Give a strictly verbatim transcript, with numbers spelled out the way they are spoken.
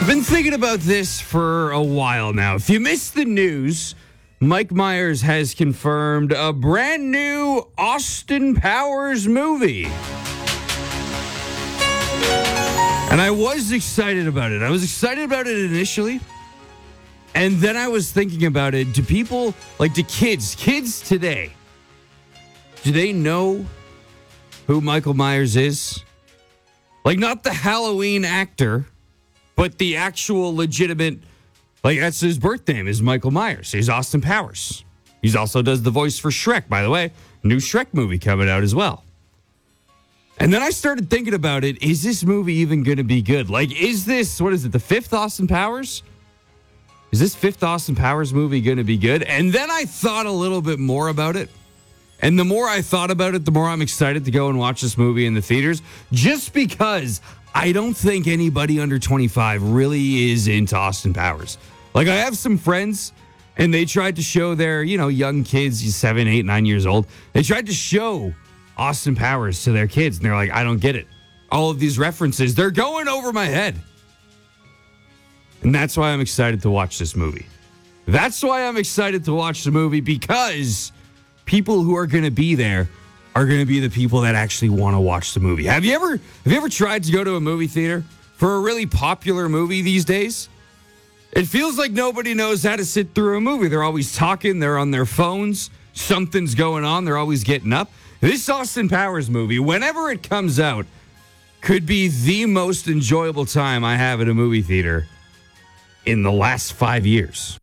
I've been thinking about this for a while now. If you missed the news, Mike Myers has confirmed a brand new Austin Powers movie. And I was excited about it. I was excited about it initially. And then I was thinking about it. Do people, like do kids, kids today, do they know who Michael Myers is? Like not the Halloween actor, but the actual legitimate, like that's his birth name is Michael Myers. He's Austin Powers. He also does the voice for Shrek, by the way. New Shrek movie coming out as well. And then I started thinking about it. Is this movie even going to be good? Like, is this, what is it, the fifth Austin Powers? Is this fifth Austin Powers movie going to be good? And then I thought a little bit more about it. And the more I thought about it, the more I'm excited to go and watch this movie in the theaters. Just because I don't think anybody under twenty-five really is into Austin Powers. Like, I have some friends, and they tried to show their, you know, young kids, seven, eight, nine years old. They tried to show Austin Powers to their kids, and they're like, I don't get it. All of these references, they're going over my head. And that's why I'm excited to watch this movie. That's why I'm excited to watch the movie, because people who are going to be there are going to be the people that actually want to watch the movie. Have you ever have you ever tried to go to a movie theater for a really popular movie these days? It feels like nobody knows how to sit through a movie. They're always talking. They're on their phones. Something's going on. They're always getting up. This Austin Powers movie, whenever it comes out, could be the most enjoyable time I have at a movie theater in the last five years.